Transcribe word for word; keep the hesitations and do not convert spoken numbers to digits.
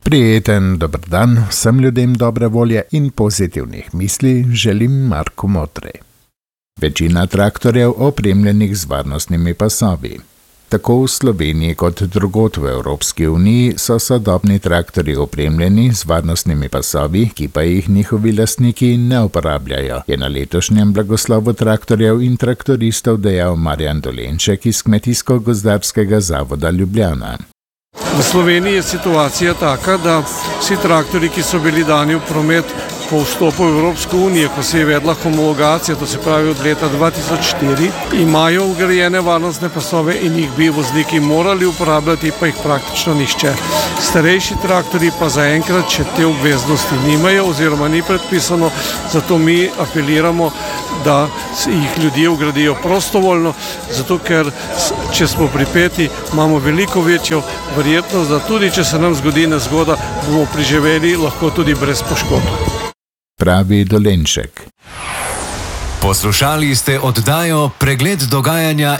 Prijeten dober dan vsem ljudem dobre volje in pozitivnih misli želim Marko Motrej. Večina traktorjev opremljenih z varnostnimi pasovi. Tako v Sloveniji kot drugod v Evropski uniji so sodobni traktorji opremljeni z varnostnimi pasovi, ki pa jih njihovi lastniki ne uporabljajo, je na letošnjem blagoslovu traktorjev in traktoristov dejal Marjan Dolenšek iz Kmetijsko-gozdarskega zavoda Ljubljana. V Sloveniji je situacija taka, da vsi traktorji, ki so bili dani v promet po vstopu v Evropsko unijo, ko se je vedla homologacija, to se pravi od leta dva tisoč štiri, imajo vgrajene varnostne pasove in jih bi vozniki morali uporabljati, pa jih praktično nihče. Starejši traktorji pa zaenkrat še te obveznosti nimajo oziroma ni predpisano, zato mi apeliramo, da jih ljudje vgradijo prostovoljno, zato ker če smo pripeti, imamo veliko večjo verjetnost, da tudi če se nam zgodi nezgoda, bomo preživeli lahko tudi brez poškodb. Pravi Dolenšek. Poslušali ste oddajo Pregled dogajanja